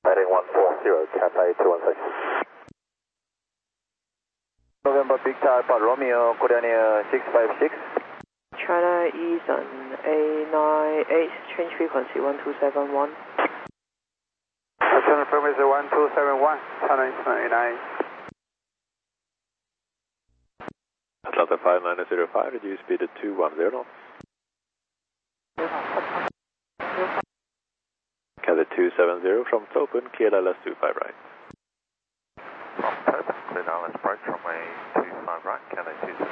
Heading 140, Cathay 216. November Big Tower Romeo, Korean Air 656. China Eastern A98, change frequency 1271. China frequency 1271, China Eastern A98. Atlanta 5905, reduce speed to 210 knots. Cathay 270 from Topen, clear LS 25 right. From Topen, clear LS approach from a 25 right, Cathay 270.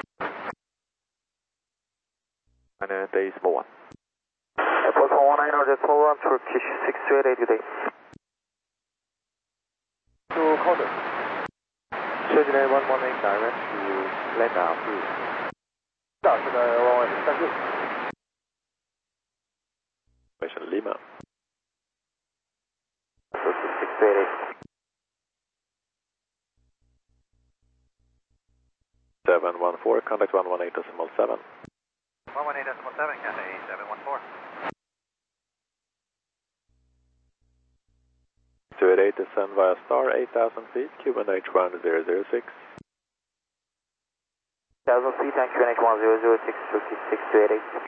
And day small one. Airport 119, Jet 41, Turkish 6288, good day. To Connor. Surgeon 118 direct to Lenda, please. Thank you. Mission Lima. 6288. 714, contact 118.7. 118.7, Cathay 714. 288, descend via star 8,000 feet, QNH 1006. 1000 feet, and QNH 1006, Turkish 6288.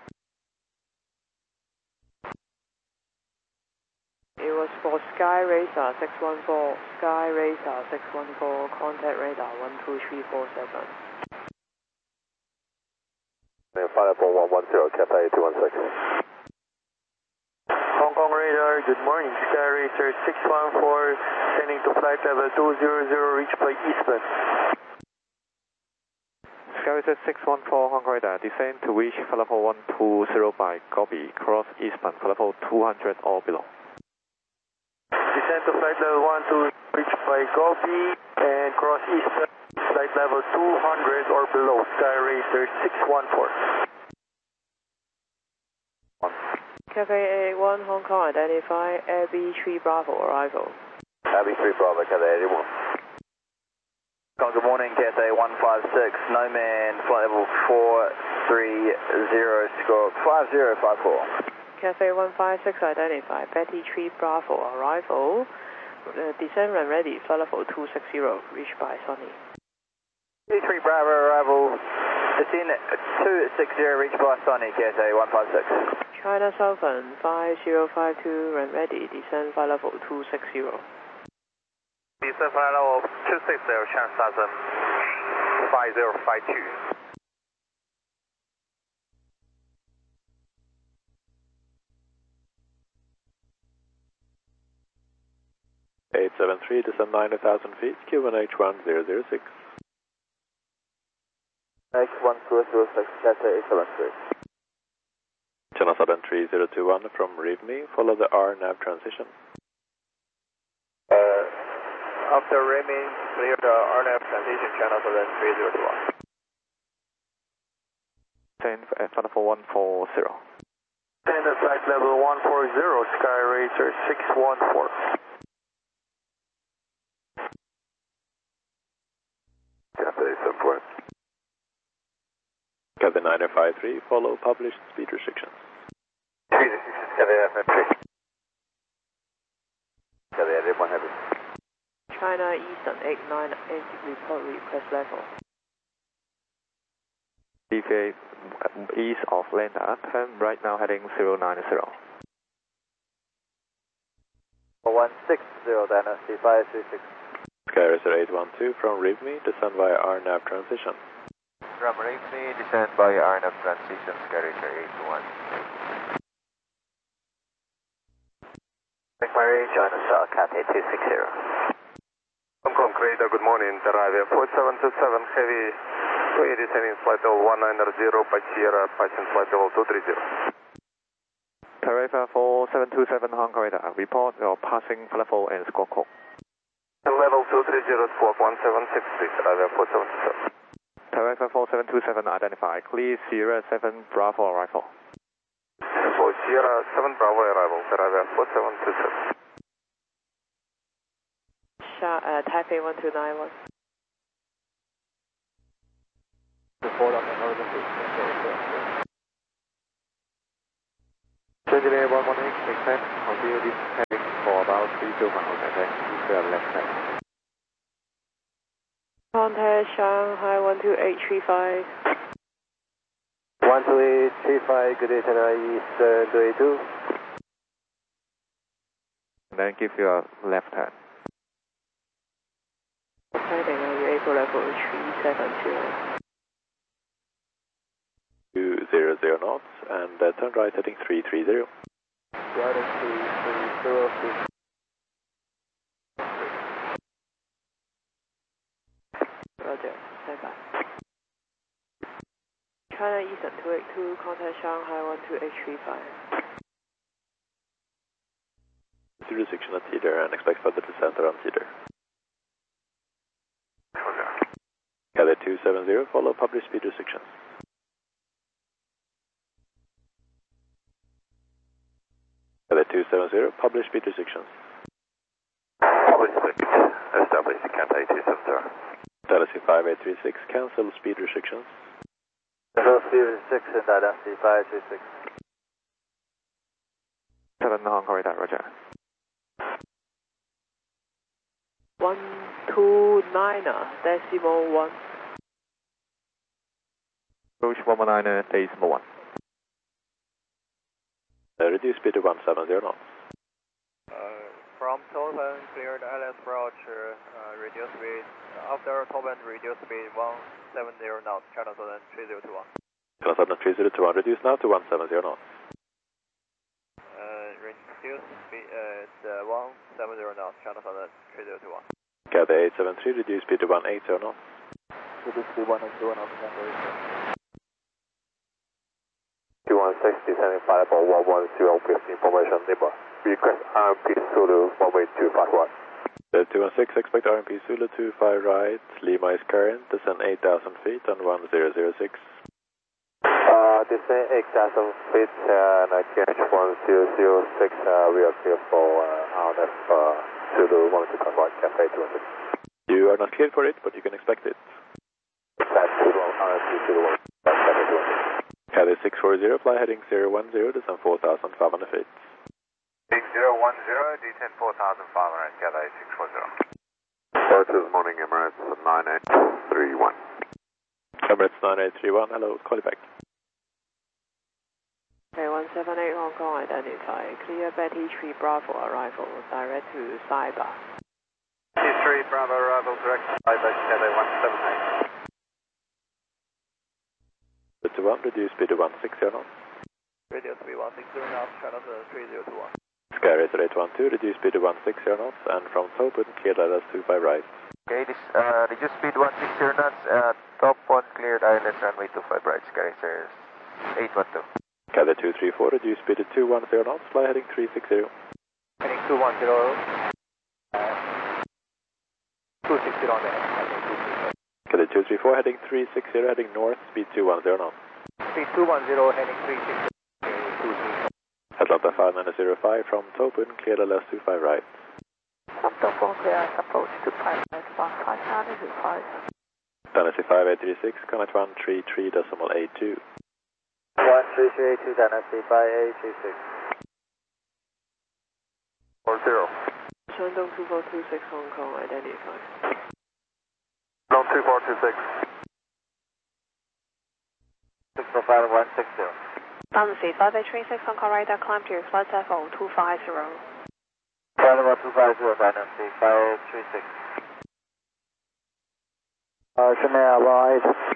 It was for Sky Racer 614, Sky Racer 614, contact radar 12347. Flight level 110, Cathay 216. Hong Kong radar, good morning. Sky Racer 614, sending to flight level 200, reach by Eastman. Sky Racer 614, Hong Kong radar, descend to reach flight level 120 by Gobi, cross Eastman, flight level 200 or below. Descend to flight level 12, reach by Gobi, and cross Eastman, flight level 200 or below, Sky Racer 614. Cathay 81 Hong Kong, identify Abbey 3 Bravo arrival. Abbey 3 Bravo, Cathay 81. Good morning, Cathay 156, no man, flight level 430, score 5054. Cathay 156, identify Betty 3 Bravo arrival. Descend when ready, flight level 260, reached by Sunny. Betty 3 Bravo arrival, descend 260, reached by Sunny, Cathay 156. China Southern 5052, when ready, descend flight level 260. Descend flight level 260, China Southern 5052. 873, descend 90,000 feet, QNH 1006. X1206, Cathay 873. China Southern 3021 from Rivne, follow the RNAV transition. After Remy, clear the RNAV transition, China Southern 3021. Send flight level 140. Send flight level 140, Sky Racer 614. Cathay 74. Cathay 953, follow published speed restrictions. Cathay FM3. Cathay 81 heavy. China Eastern 898, report request level. DVA east of Lenda, turn right now heading 090. 160, Dynasty 536. Sky Racer 812 from Rivne, descend via RNAV transition. From Rivne, descend by RNAV transition, Sky Racer 821. Mary, China South, Cathay 260. Hong Kong radar, good morning. Arrival 4727 heavy. We are descending flight level 190 by Sierra, passing flight level 230. Tarifa 4727 Hong Kong radar, report your passing level and squawk code. Level 230, squawk 1760, arrival 4727. Tarifa 4727 identify, clear Sierra 7 Bravo arrival. For Sierra 7 Bravo arrival, arrival 4727. Taipei 1291. Engineer 118, take 10, continue this heading. for about 325, okay, use your left hand. Contact Shanghai 12835. 12835, good day, China East 282. And then give your left hand. Heading April level 372. 200 knots and turn right heading 330. Riding 330. Roger, stand by. China Eastern 282, contact Shanghai 12835. 0 section at Teeter and expect further descent around Teeter. Gather 270, follow published speed restrictions. Gather 270, published speed restrictions. Published speed. Established Cathay 270. Dallas 5836, cancel speed restrictions. Control speed restriction, Dallas 5836. 7 Hong Kong radar, roger. 129.1. Approach 119.1. Reduce speed to 170 knots. From Tobin, cleared ILS approach, reduce speed. After Tobin, reduce speed 170 knots, China Southern 3021. China Southern 3021, reduce now to 170 knots. Reduce speed at 170 knots, China Southern 3021. Gather 873, reduce speed to 180 knots. Reduce speed 180 knots, 2160, standing flight level 110, 15 information neighbor. Request RMP Zulu 18251. 216, expect RMP Zulu 25 right, Lima is current, descend 8,000 feet on 1006. Descend 8,000 feet and catch 1006, we are clear for RNF Zulu 121, Cathay 216. You are not cleared for it, but you can expect it. That's Zulu, RMP Zulu 1, Cathay 216. Cathay 640, fly heading 010, descend 4,500 feet. 6010, D10 4500, Cathay 640. This morning, Emirates 9831. Emirates 9831, hello, call you back. Okay, 178 Hong Kong identify. Clear Betty 3 Bravo arrival, direct to Saiba. T3 Bravo arrival, direct to Saiba, Cathay 178. 1, reduce speed to 160 knots. Reduce speed 160 knots, China Southern 3021. Sky Racer 812, reduce speed to 160 knots, and from Tobin, cleared ILS 25 right. Okay, this reduce speed 160 knots, top 1 cleared ILS runway 25 right, Sky Racer 812. Gather 234, reduce speed to 210 knots, fly heading 360. Heading 210, 260 on the heading. Gather 234, heading 360, heading north, speed 210 knots. Speed 210, heading 360. Atlanta 5905 from Tobin, cleared LS 25 right. Top 1 clear approach to 5 right, 5. Tennessee 5836, connect 133.82. 1332, Tennessee 5836. 40. Shandong 2426 Hong Kong identify. Long 2426. 645 160. Tennessee 5836 Hong Kong radar, climb to your flight level 250. Flight level 250, Tennessee 5836. Chanel 1